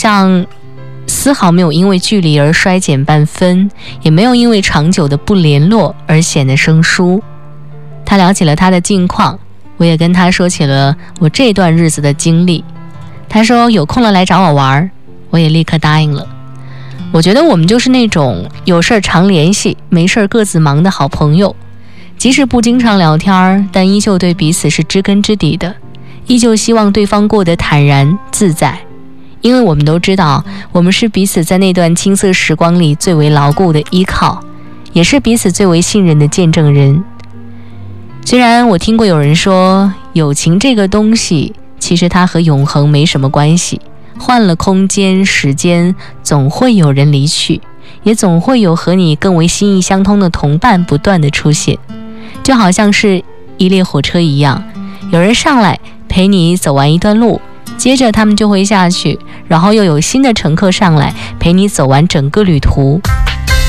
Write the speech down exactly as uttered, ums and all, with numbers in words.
像丝毫没有因为距离而衰减半分，也没有因为长久的不联络而显得生疏。他了解了他的近况，我也跟他说起了我这段日子的经历。他说有空了来找我玩，我也立刻答应了。我觉得我们就是那种有事儿常联系，没事儿各自忙的好朋友，即使不经常聊天，但依旧对彼此是知根知底的，依旧希望对方过得坦然自在。因为我们都知道，我们是彼此在那段青涩时光里最为牢固的依靠，也是彼此最为信任的见证人。虽然我听过有人说，友情这个东西其实它和永恒没什么关系，换了空间时间，总会有人离去，也总会有和你更为心意相通的同伴不断的出现。就好像是一列火车一样，有人上来陪你走完一段路，接着他们就会下去，然后又有新的乘客上来陪你走完整个旅途。